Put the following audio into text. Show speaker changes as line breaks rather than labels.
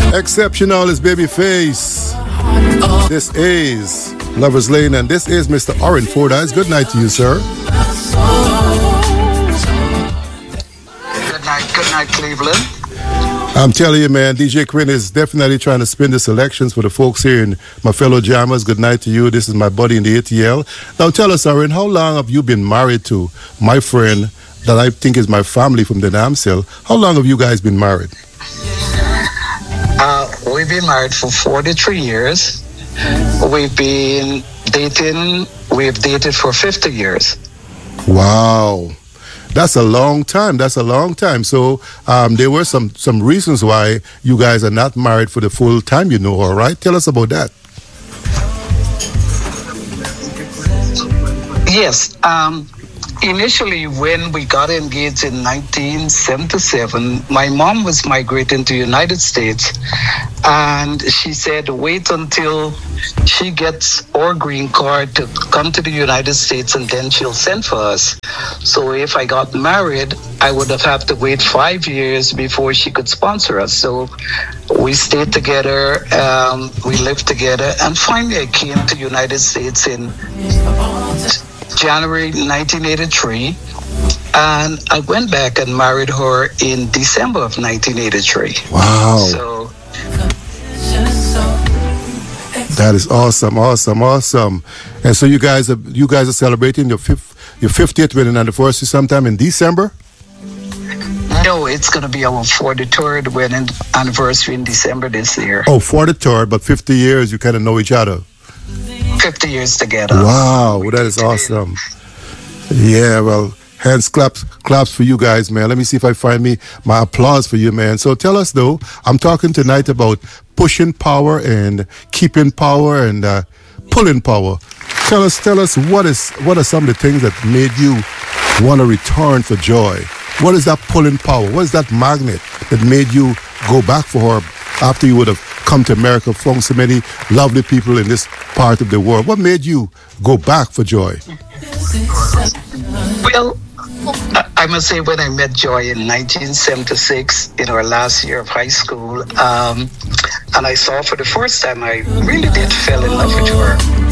Exceptional is Babyface. This is Lover's Lane, and this is Mr. Oren Fordyce. Good night to you, sir.
Good night, Cleveland.
I'm telling you, man, DJ Quinn is definitely trying to spin the selections for the folks here and my fellow jammers. Good night to you. This is my buddy in the ATL. Now tell us, Oren, how long have you been married to my friend that I think is my family from the Namsil? How long have you guys been married?
We've been married for 43 years. We've been dating, we've dated for 50 years.
Wow. That's a long time. That's a long time. So there were some reasons why you guys are not married for the full time, you know, all right? Tell us about that.
Yes. Initially, when we got engaged in 1977, my mom was migrating to the United States, and she said, wait until she gets our green card to come to the United States, and then she'll send for us. So if I got married, I would have had to wait 5 years before she could sponsor us. So we stayed together, we lived together, and finally I came to the United States in January 1983, and I went back and married her in December of 1983.
Wow.
So
that is awesome. And so you guys are celebrating your 50th wedding anniversary sometime in December?
No, it's going to be our 43rd wedding anniversary in December this year.
Oh, 43rd, but 50 years you kind of know each other.
50 years together.
Wow, that is awesome. Yeah, well, claps for you guys, man. Let me see if I find my applause for you, man. So tell us, though, I'm talking tonight about pushing power and keeping power and pulling power. Tell us what are some of the things that made you want to return for joy? What is that pulling power? What is that magnet that made you go back for her after you would have come to America from so many lovely people in this part of the world? What made you go back for Joy?
Well, I must say when I met Joy in 1976 in our last year of high school, and I saw her for the first time, I really did fall in love with her.